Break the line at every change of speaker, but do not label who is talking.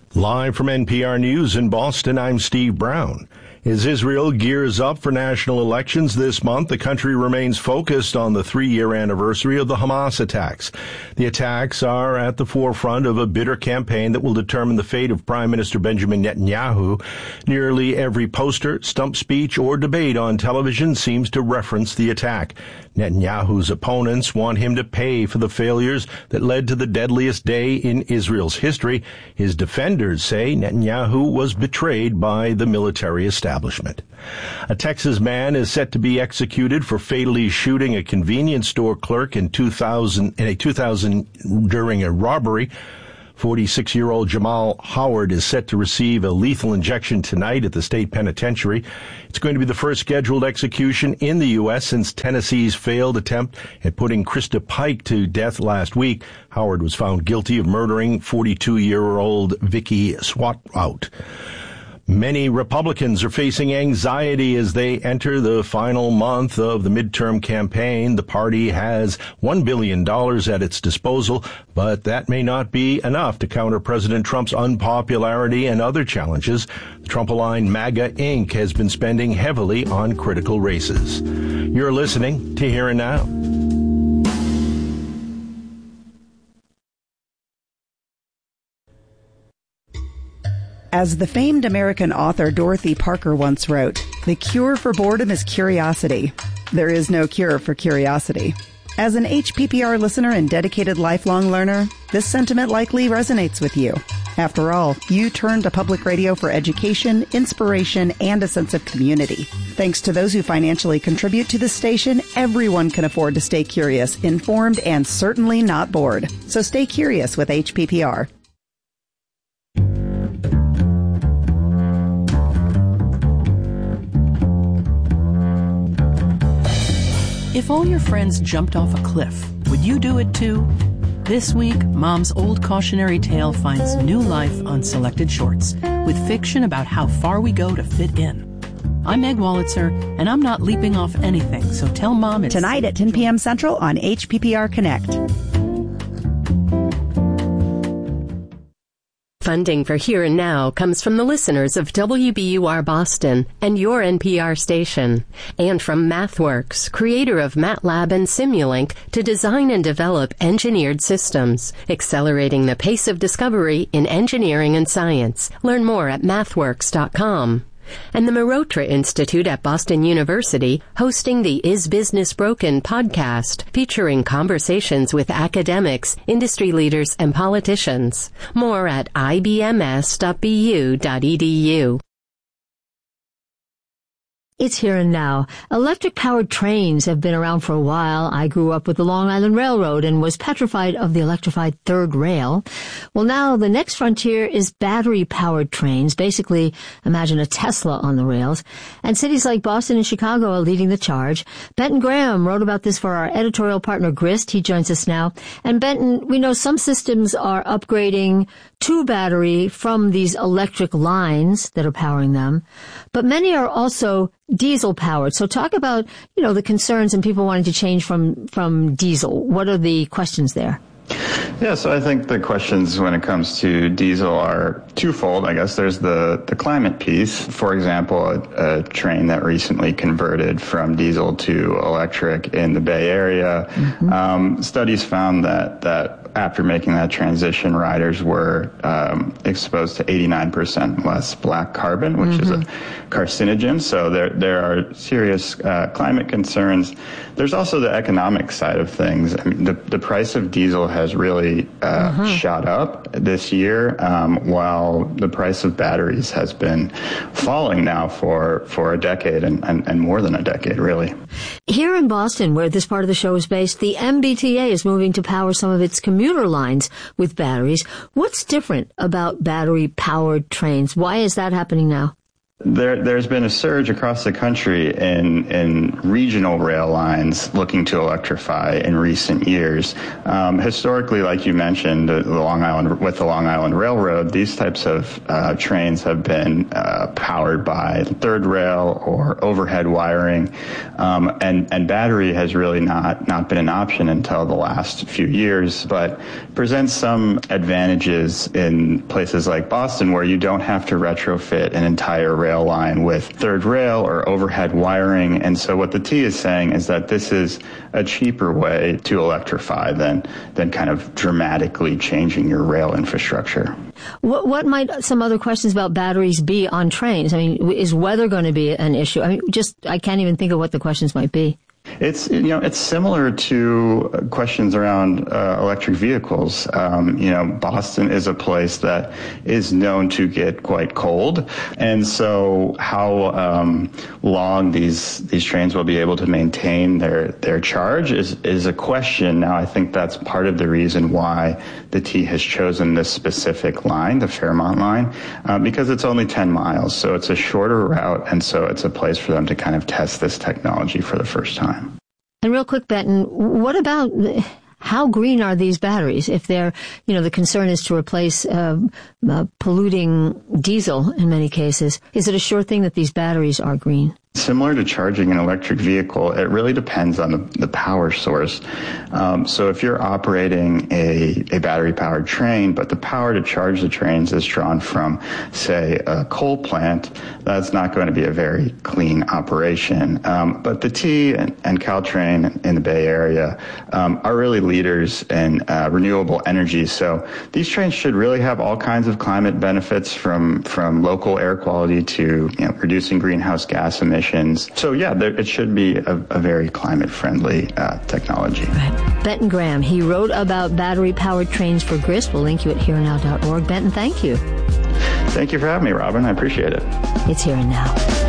Live from NPR News in Boston, I'm Steve Brown. As Israel gears up for national elections this month, the country remains focused on the 3-year anniversary of the Hamas attacks. The attacks are at the forefront of a bitter campaign that will determine the fate of Prime Minister Benjamin Netanyahu. Nearly every poster, stump speech, or debate on television seems to reference the attack. Netanyahu's opponents want him to pay for the failures that led to the deadliest day in Israel's history. His defenders say Netanyahu was betrayed by the military establishment. A Texas man is set to be executed for fatally shooting a convenience store clerk in 2000 during a robbery. 46-year-old Jamal Howard is set to receive a lethal injection tonight at the state penitentiary. It's going to be the first scheduled execution in the U.S. since Tennessee's failed attempt at putting Krista Pike to death last week. Howard was found guilty of murdering 42-year-old Vicky Swatout. Many Republicans are facing anxiety as they enter the final month of the midterm campaign. The party has $1 billion at its disposal, but that may not be enough to counter President Trump's unpopularity and other challenges. The Trump-aligned MAGA Inc. has been spending heavily on critical races. You're listening to Here and Now.
As the famed American author Dorothy Parker once wrote, "The cure for boredom is curiosity. There is no cure for curiosity." As an HPPR listener and dedicated lifelong learner, this sentiment likely resonates with you. After all, you turn to public radio for education, inspiration, and a sense of community. Thanks to those who financially contribute to this station, everyone can afford to stay curious, informed, and certainly not bored. So stay curious with HPPR.
If all your friends jumped off a cliff, would you do it too? This week, Mom's old cautionary tale finds new life on Selected Shorts, with fiction about how far we go to fit in. I'm Meg Wolitzer, and I'm not leaping off anything, so tell Mom it's...
Tonight at 10 p.m. Central on HPPR Connect.
Funding for Here and Now comes from the listeners of WBUR Boston and your NPR station, and from MathWorks, creator of MATLAB and Simulink, to design and develop engineered systems, accelerating the pace of discovery in engineering and science. Learn more at mathworks.com. And the Marotra Institute at Boston University, hosting the Is Business Broken podcast, featuring conversations with academics, industry leaders, and politicians. More at ibms.bu.edu.
It's Here and Now. Electric-powered trains have been around for a while. I grew up with the Long Island Railroad and was petrified of the electrified third rail. Well, now the next frontier is battery-powered trains. Basically, imagine a Tesla on the rails. And cities like Boston and Chicago are leading the charge. Benton Graham wrote about this for our editorial partner, Grist. He joins us now. And Benton, we know some systems are upgrading to battery from these electric lines that are powering them, but many are also diesel powered. So talk about, the concerns and people wanting to change from diesel. What are the questions there?
Yeah, so I think the questions when it comes to diesel are twofold. I guess there's the climate piece. For example, a train that recently converted from diesel to electric in the Bay Area. Mm-hmm. Studies found that after making that transition, riders were exposed to 89% less black carbon, which is a carcinogen. So there are serious climate concerns. There's also the economic side of things. I mean, the price of diesel has really shot up this year, while the price of batteries has been falling now for a decade and more than a decade, really.
Here in Boston, where this part of the show is based, the MBTA is moving to power some of its commuter lines with batteries. What's different about battery-powered trains? Why is that happening now?
There's been a surge across the country in regional rail lines looking to electrify in recent years. Historically, like you mentioned, with the Long Island Railroad, these types of trains have been powered by third rail or overhead wiring, and battery has really not been an option until the last few years, but presents some advantages in places like Boston where you don't have to retrofit an entire rail line with third rail or overhead wiring. And so what the T is saying is that this is a cheaper way to electrify than kind of dramatically changing your rail infrastructure.
What might some other questions about batteries be on trains? I mean, is weather going to be an issue? I mean, I can't even think of what the questions might be.
It's similar to questions around electric vehicles. Boston is a place that is known to get quite cold, and so how long these trains will be able to maintain their charge is a question. Now, I think that's part of the reason why the T has chosen this specific line, the Fairmont line, because it's only 10 miles, so it's a shorter route, and so it's a place for them to kind of test this technology for the first time.
And real quick, Benton, what about how green are these batteries? If they're, the concern is to replace polluting diesel in many cases, is it a sure thing that these batteries are green?
Similar to charging an electric vehicle, it really depends on the power source. So if you're operating a battery-powered train, but the power to charge the trains is drawn from, say, a coal plant, that's not going to be a very clean operation. But the T and Caltrain in the Bay Area are really leaders in renewable energy. So these trains should really have all kinds of climate benefits from local air quality to reducing greenhouse gas emissions. So, it should be a very climate-friendly technology.
Right. Benton Graham, he wrote about battery-powered trains for GRIST. We'll link you at herenow.org. Benton, thank you.
Thank you for having me, Robin. I appreciate it.
It's Here and Now.